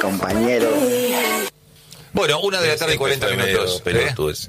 compañero. Bueno, 1:40 pelotudos.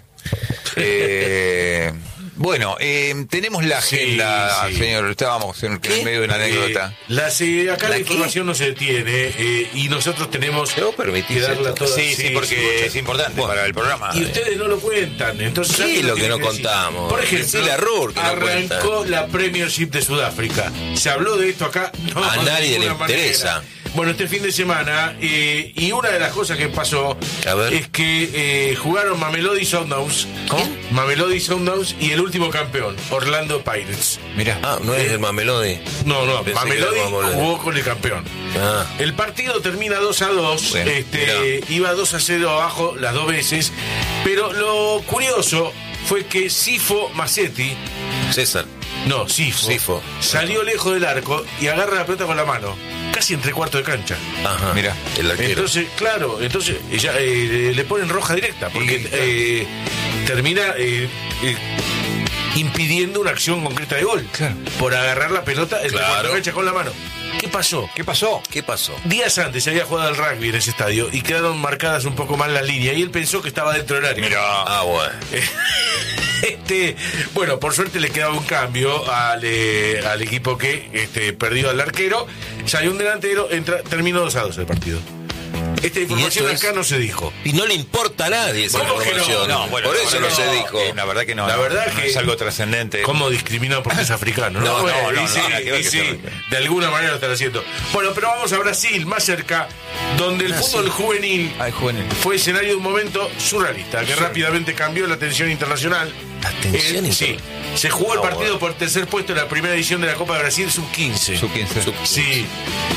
Bueno, tenemos la agenda, señor. Estábamos en medio de una anécdota. Acá la información no se detiene y nosotros tenemos que darla toda. Sí, porque es importante para el programa. Y ustedes no lo cuentan. Entonces, ¿qué es lo que no contamos? Por ejemplo, arrancó la Premiership de Sudáfrica. Se habló de esto acá. A nadie le interesa. Bueno, este fin de semana, y una de las cosas que pasó es que jugaron Mamelodi Sundowns. ¿Cómo? Mamelodi Sundowns y el último campeón, Orlando Pirates. Mirá. No es el Mamelodi. No, Pensé Mamelodi jugó con el campeón. El partido termina 2-2. Bueno, iba 2-0 abajo las dos veces. Pero lo curioso fue que Sifo Massetti. César. No, Sifo. Salió lejos del arco y agarra la pelota con la mano. Casi entre cuarto de cancha. Ajá. Mirá. El arquero. Entonces ya, le ponen roja directa porque termina impidiendo una acción concreta de gol. Claro. Por agarrar la pelota entre cuarto de cancha con la mano. ¿Qué pasó? ¿Qué pasó? Días antes se había jugado al rugby en ese estadio y quedaron marcadas un poco mal las líneas y él pensó que estaba dentro del área. Mirá. Bueno. Bueno, por suerte le quedaba un cambio al equipo que perdió al arquero. Salió un delantero, terminó 2-2 el partido. Esta información acá no se dijo. Y no le importa a nadie esa ¿Cómo que no? información. No, bueno, por eso no se dijo. La verdad que no. La verdad no que es algo trascendente. ¿Cómo discriminado porque es africano? No, Sí, de alguna manera lo están haciendo. Bueno, pero vamos a Brasil, más cerca, donde el fútbol juvenil fue escenario de un momento surrealista, que rápidamente cambió la atención internacional. Sí. Se jugó el partido por tercer puesto en la primera edición de la Copa de Brasil Sub-15. Sí.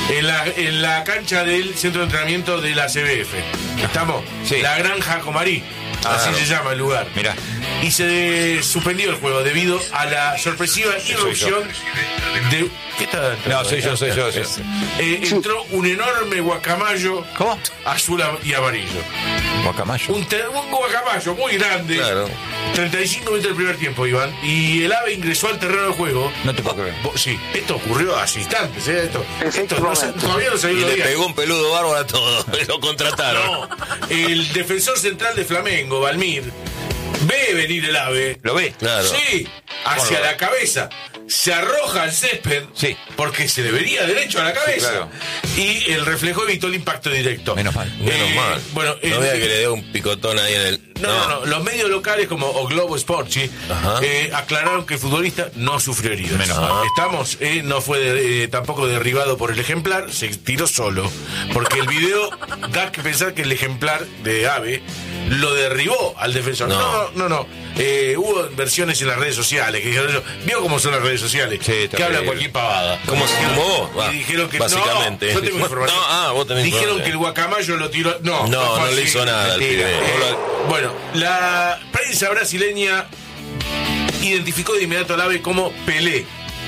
En la cancha del centro de entrenamiento de la CBF. ¿Estamos? Sí. La Granja Comarí. Así se llama el lugar. Mirá. Y se suspendió el juego debido a la sorpresiva irrupción de... ¿Qué está entrando? No, soy yo. Entró un enorme guacamayo. ¿Cómo? Azul y amarillo. Guacamayo. Un guacamayo muy grande. Claro. 35 minutos del primer tiempo, Iván. Y el AVE ingresó al terreno de juego. No te puedo creer. Sí, esto ocurrió hace instantes. Esto todavía no se Y vio le bien. pegó un peludo bárbaro a todo. Lo contrataron. No, el defensor central de Flamengo, Valmir, ve venir el AVE. ¿Lo ve? Claro. Sí, hacia la cabeza. Se arroja al césped. Sí. Porque se le venía derecho a la cabeza. Claro. Y el reflejo evitó el impacto directo. Menos mal. Menos mal. Bueno, no vea que le dio un picotón ahí en el... No. Los medios locales como O Globo Sporchi aclararon que el futbolista no sufrió heridas. Menos mal. Estamos, no fue tampoco derribado por el ejemplar, se tiró solo. Porque el video da que pensar que el ejemplar de AVE lo derribó al defensor. No. Hubo versiones en las redes sociales que dijeron eso. ¿Vio cómo son las redes sociales? Sí, que hablan cualquier pavada. ¿Cómo se llamó? Y dijeron que básicamente. yo tengo información. Vos tenés dijeron información. que el guacamayo lo tiró. No le hizo nada al pibe. Bueno, la prensa brasileña identificó de inmediato al ave como Pelé.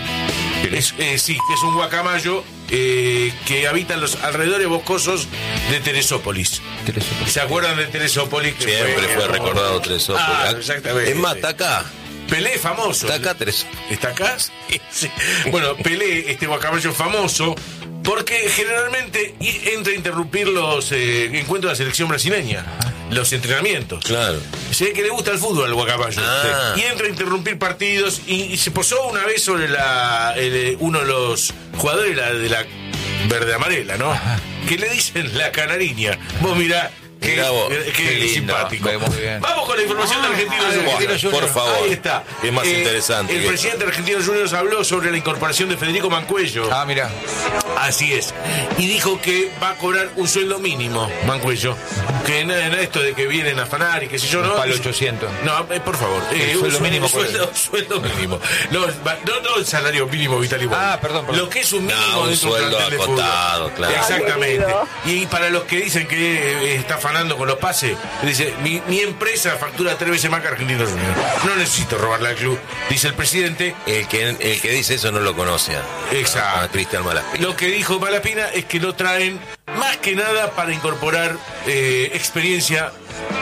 Sí, que es un guacamayo que habita en los alrededores boscosos de Teresópolis. ¿Se acuerdan de Teresópolis? Siempre fue recordado Teresópolis. Exactamente. Es más, está acá. Pelé es famoso. Está acá Teresópolis. ¿Está acá? Sí. Bueno, Pelé, este guacamayo famoso, porque generalmente entra a interrumpir los encuentros de la selección brasileña, los entrenamientos. Claro. Se ve que le gusta el fútbol al guacamayo. Y entra a interrumpir partidos y se posó una vez sobre uno de los jugadores de la verde amarela, ¿no? Que le dicen la canariña. Vos mirá. Qué simpático. Muy bien. Vamos con la información de Argentinos Juniors. Por favor. Ahí está. Es más interesante. El presidente de Argentinos Juniors habló sobre la incorporación de Federico Mancuello. Mirá. Así es. Y dijo que va a cobrar un sueldo mínimo, Mancuello. Que no esto de que vienen a afanar y qué sé yo, ¿no? Para el 800. No, por favor. Sueldo mínimo. Sueldo mínimo. No el salario mínimo vital igual. Perdón. Lo que es un mínimo un dentro de un sueldo plantel de fútbol. acotado, claro. Exactamente. Y para los que dicen que está afanando con los pases, dice, mi empresa factura 3 veces más que Argentinos Juniors. No necesito robarle al club, dice el presidente. El que dice eso no lo conoce. Exacto. A Cristian Malaspina. Lo que dijo Malaspina es que lo traen más que nada para incorporar experiencia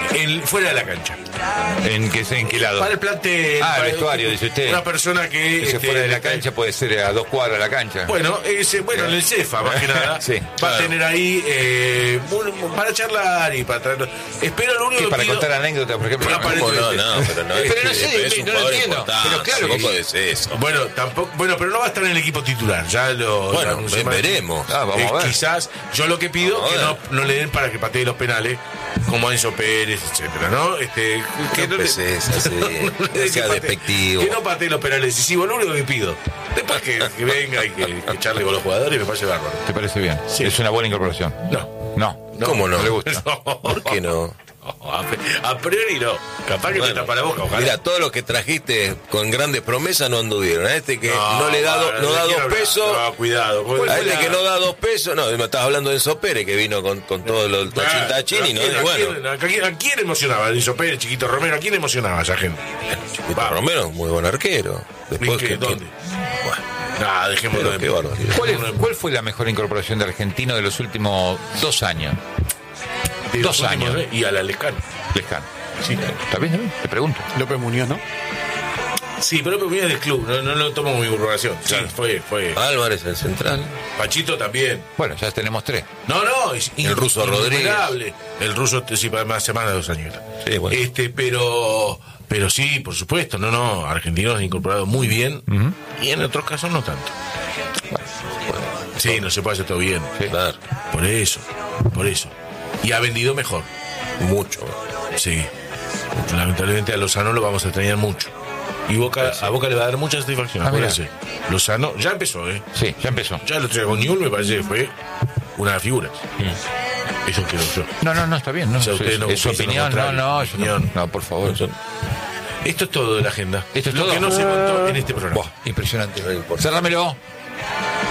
fuera de la cancha. ¿En qué lado? Para el plantel. El para vestuario, dice usted. Una persona que... Ese fuera de la cancha puede ser a 2 cuadras de la cancha. Bueno, en el CEFA, más que nada, sí, va a tener ahí para charlar y para traer... Espero lo único que para pido... contar anécdotas, por ejemplo. No, pero no Pero no es sé, un no lo jugador entiendo. importante. Pero claro ¿Cómo que es eso? Bueno, tampoco, pero no va a estar en el equipo titular. Ya lo anunció. Veremos. Vamos a ver. Quizás yo lo que pido Vamos que no le den para que patee los penales, como a Enzo Pérez, etcétera, ¿no? Que no le sea que despectivo. Que no patee los penales decisivos, lo único que pido. Después que venga y que charle con los jugadores, me parece bárbaro. ¿te parece bien? Sí. Es una buena incorporación. No. ¿Cómo no? No le gusta. ¿Por qué no? A priori no. Capaz que te tapa la boca, ojalá. Mira, todos los que trajiste con grandes promesas no anduvieron. A este que no le da, no da 2 pesos. No, cuidado. A este que no da 2 pesos. No, me estás hablando de Enzo Pérez, que vino con todo el tachín y no. Bueno. ¿A quién emocionaba? Enzo Pérez, Chiquito Romero, ¿a quién emocionaba esa gente? Chiquito Romero, muy buen arquero. Después ¿Dónde? Bueno, dejémoslo de qué barbaridad. ¿Cuál fue la mejor incorporación de Argentino de los últimos 2 años? De 2 años. Y a la Lescano. Lescano. Sí, ¿Está bien? Te pregunto. López Muñoz, ¿no? sí, pero López Muñoz es del club, no lo tomo como incorporación. Sí, fue. Álvarez, el central. Pachito también. Bueno, ya tenemos 3. No, es El ruso innumerable. El ruso, sí, más de 2 años. Sí, bueno. Pero sí, por supuesto, argentinos han incorporado muy bien y en otros casos no tanto. Sí, no se puede hacer todo bien. Sí. Claro. Por eso. Y ha vendido mejor. Mucho. Sí. Lamentablemente a Lozano lo vamos a extrañar mucho. Y a Boca le va a dar mucha satisfacción. Acuérdense. Lozano ya empezó, Sí, ya empezó. Ya lo trajo con Newell, me parece que fue una figura. Eso quiero yo. No, está bien. No, O sea, ustedes no es su piensan lo opinión. contrario. Opinión. No, por favor. Esto es todo de la agenda. Esto es lo todo. que no se contó en este programa. Impresionante. No importa. Cerrámelo.